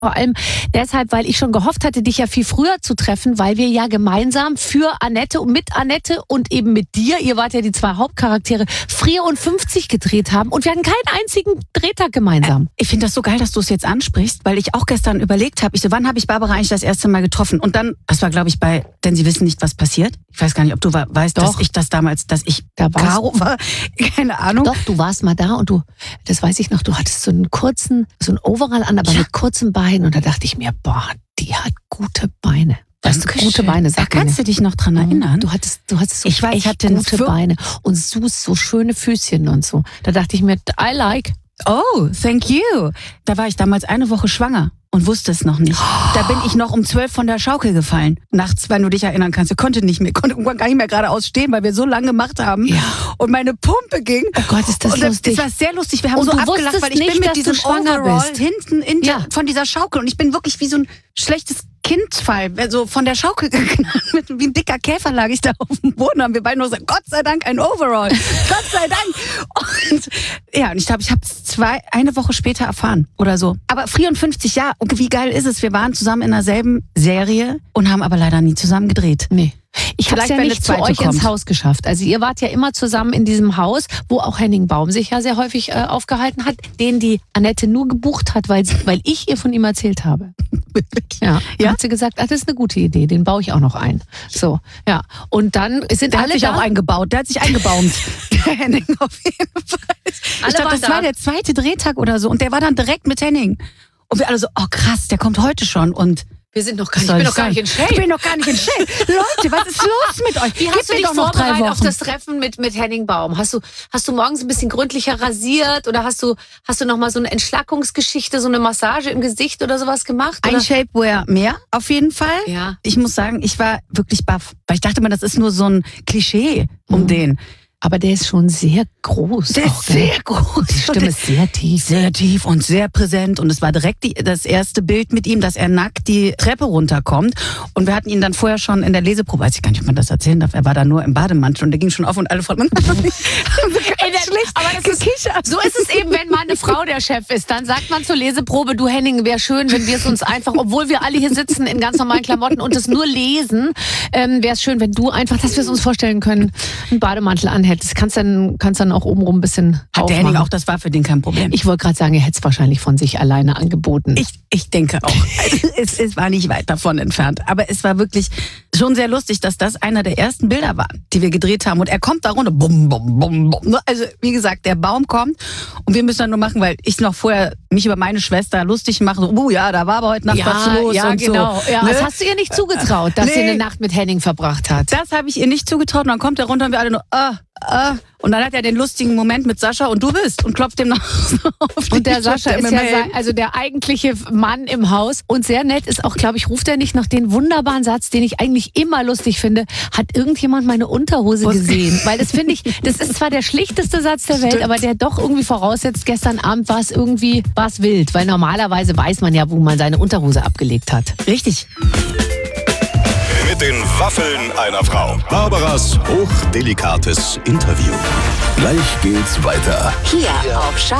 Vor allem deshalb, weil ich schon gehofft hatte, dich ja viel früher zu treffen, weil wir ja gemeinsam für Annette und mit Annette und eben mit dir, ihr wart ja die zwei Hauptcharaktere, Frier und 50 gedreht haben und wir hatten keinen einzigen Drehtag gemeinsam. Ich finde das so geil, dass du es jetzt ansprichst, weil ich auch gestern überlegt habe, wann habe ich Barbara eigentlich das erste Mal getroffen? Und dann, das war glaube ich denn sie wissen nicht, was passiert. Ich weiß gar nicht, ob du weißt, Doch. dass ich Da warst Caro war. Keine Ahnung. Doch, du warst mal da und das weiß ich noch, du hattest so ein Overall an, aber mit kurzen Beinen und da dachte ich mir, boah, die hat gute Beine. Weißt du, gute Beine, Da kannst du dich noch dran erinnern. Du hattest so ich weiß, ich hatte gute Beine und so schöne Füßchen und so. Da dachte ich mir, I like. Oh, thank you. Da war ich damals eine Woche schwanger und wusste es noch nicht. Da bin ich noch um 12 von der Schaukel gefallen. Nachts, wenn du dich erinnern kannst. Ich konnte irgendwann gar nicht mehr geradeaus stehen, weil wir so lange gemacht haben. Ja. Und meine Pumpe ging. Oh Gott, ist das lustig. Das war sehr lustig. Wir haben Und so du abgelacht, wusstest weil ich nicht, bin mit dass du diesem schwanger Overall bist. hinten von dieser Schaukel. Und ich bin wirklich wie so ein schlechtes Kindfall, so von der Schaukel geknallt. Wie ein dicker Käfer lag ich da auf dem Boden. Haben wir beide nur gesagt, Gott sei Dank ein Overall. Gott sei Dank. Und ja, und ich glaube, ich habe es eine Woche später erfahren oder so. Aber 54 Jahre. Und wie geil ist es? Wir waren zusammen in derselben Serie und haben aber leider nie zusammen gedreht. Nee. Ich habe es ja wenn nicht der zu zweite euch kommt. ins Haus geschafft. Also ihr wart ja immer zusammen in diesem Haus, wo auch Henning Baum sich ja sehr häufig aufgehalten hat, den die Annette nur gebucht hat, weil ich ihr von ihm erzählt habe. Ja. Dann hat sie gesagt, das ist eine gute Idee, den baue ich auch noch ein. So, ja. Und dann sind Der alle hat sich da. auch eingebaut. Der hat sich eingebaumt. Der Henning auf jeden Fall. Alle Ich glaube, waren das da. war der zweite Drehtag oder so. Und der war dann direkt mit Henning. Und wir alle so, oh krass, der kommt heute schon. Und Wir sind noch gar was nicht, soll ich bin das noch gar sein? nicht in Shape. Ich bin noch gar nicht in Shape. Leute, was ist los mit euch? Wie hast du mir dich doch noch 3 vorbereitet auf Wochen. das Treffen mit Henning Baum? Hast du morgens ein bisschen gründlicher rasiert oder hast du noch mal so eine Entschlackungsgeschichte, so eine Massage im Gesicht oder sowas gemacht? Oder? Ein Shapewear mehr, auf jeden Fall. Ja. Ich muss sagen, ich war wirklich baff. Weil ich dachte mal, das ist nur so ein Klischee um den. Aber der ist schon sehr groß. Der auch, ist gell? sehr groß. Die Stimme ist sehr tief. Sehr tief und sehr präsent. Und es war direkt das erste Bild mit ihm, dass er nackt die Treppe runterkommt. Und wir hatten ihn dann vorher schon in der Leseprobe, weiß ich gar nicht, ob man das erzählen darf, er war da nur im Bademantel und der ging schon auf und alle fragten, Aber so ist es eben, wenn mal eine Frau der Chef ist. Dann sagt man zur Leseprobe, du Henning, wäre schön, wenn wir es uns einfach, obwohl wir alle hier sitzen in ganz normalen Klamotten und es nur lesen, wäre es schön, wenn du einfach, dass wir es uns vorstellen können, einen Bademantel anhältst. Kannst dann auch obenrum ein bisschen Hat der Henning auch, das war für den kein Problem. Ich wollte gerade sagen, er hätte es wahrscheinlich von sich alleine angeboten. Ich denke auch. Es war nicht weit davon entfernt. Aber es war wirklich schon sehr lustig, dass das einer der ersten Bilder war, die wir gedreht haben. Und er kommt da runter. Bum, bum, bum, bum. Also wie gesagt, der Baum kommt und wir müssen dann nur machen, weil ich noch vorher mich über meine Schwester lustig mache. So, ja, da war aber heute Nacht was los ja, und genau. so. Ja, Ne? das hast du ihr nicht zugetraut, dass sie eine Nacht mit Henning verbracht hat. Das habe ich ihr nicht zugetraut. Und dann kommt er runter und wir alle nur, Und dann hat er den lustigen Moment mit Sascha und du bist und klopft dem noch auf die Und der Sascha ist ja Schulter. also der eigentliche Mann im Haus. Und sehr nett ist auch, glaube ich, ruft er nicht noch den wunderbaren Satz, den ich eigentlich immer lustig finde. Hat irgendjemand meine Unterhose gesehen? Weil das finde ich, das ist zwar der schlichteste Satz der Welt, aber der doch irgendwie voraussetzt, gestern Abend war es wild. Weil normalerweise weiß man ja, wo man seine Unterhose abgelegt hat. Richtig. Mit den Waffeln einer Frau. Barbaras hochdelikates Interview. Gleich geht's weiter. Hier auf Scharf